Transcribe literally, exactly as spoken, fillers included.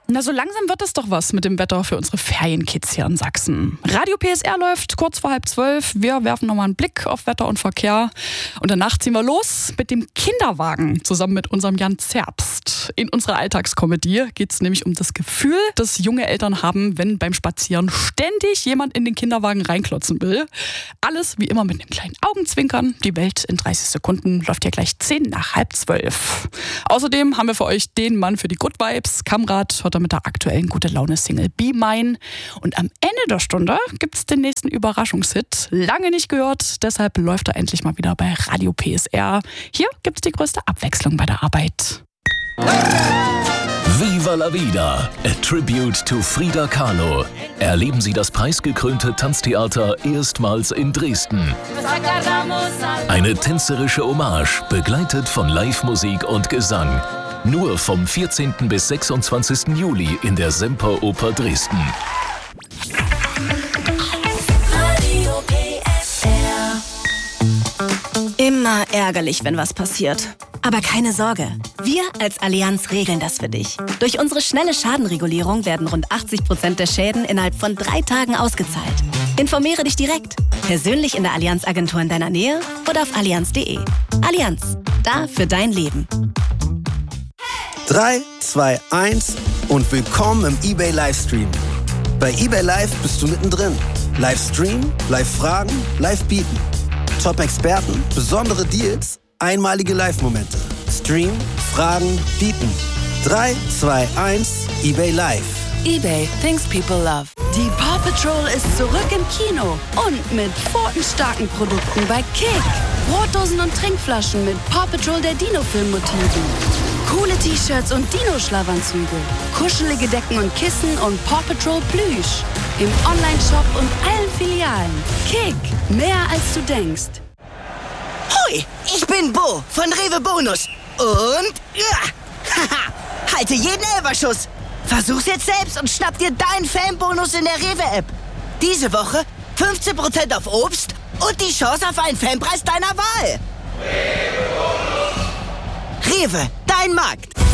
Na, so langsam wird es doch was mit dem Wetter für unsere Ferienkids hier in Sachsen. Radio P S R läuft kurz vor halb zwölf. Wir werfen nochmal einen Blick auf Wetter und Verkehr. Und danach ziehen wir los mit dem Kinderwagen zusammen mit unserem Jan Zerbst. In unserer Alltagskomödie geht es nämlich um das Gefühl, das junge Eltern haben, wenn beim Spazieren ständig jemand in den Kinderwagen reinklotzen will. Alles wie immer mit einem kleinen Augenzwinkern. Die Welt in dreißig Sekunden läuft ja gleich zehn nach halb zwölf. Außerdem haben wir für euch den Mann für die Good Vibes. Kamrat hört er mit der aktuellen Gute-Laune-Single Be Mine. Und am Ende der Stunde gibt es den nächsten Überraschungshit. Lange nicht gehört, deshalb läuft er endlich mal wieder bei Radio P S R. Hier gibt es die größte Abwechslung bei der Arbeit. Viva la Vida, a tribute to Frida Kahlo. Erleben Sie das preisgekrönte Tanztheater erstmals in Dresden. Eine tänzerische Hommage, begleitet von Live-Musik und Gesang. Nur vom vierzehnten bis sechsundzwanzigsten Juli in der Semperoper Dresden. Radio P S R. Immer ärgerlich, wenn was passiert. Aber keine Sorge, wir als Allianz regeln das für dich. Durch unsere schnelle Schadenregulierung werden rund achtzig Prozent der Schäden innerhalb von drei Tagen ausgezahlt. Informiere dich direkt, persönlich in der Allianz-Agentur in deiner Nähe oder auf allianz punkt de. Allianz, da für dein Leben. drei, zwei, eins und willkommen im eBay Livestream. Bei eBay Live bist du mittendrin. Livestream, Live-Fragen, Live-Bieten. Top-Experten, besondere Deals, einmalige Live-Momente. Stream, Fragen, Bieten. drei, zwei, eins, eBay Live. eBay, things people love. Die Paw Patrol ist zurück im Kino und mit pfotenstarken Produkten bei Kick. Brotdosen und Trinkflaschen mit Paw Patrol der Dino-Film-Motiven. Coole T-Shirts und Dino-Schlafanzüge. Kuschelige Decken und Kissen und Paw Patrol Plüsch. Im Onlineshop und allen Filialen. Kick, mehr als du denkst. Hui, ich bin Bo von Rewe Bonus. Und ja, haha, halte jeden Elferschuss. Versuch's jetzt selbst und schnapp dir deinen Fanbonus in der Rewe-App. Diese Woche fünfzehn Prozent auf Obst und die Chance auf einen Fanpreis deiner Wahl. Rewe, dein Markt.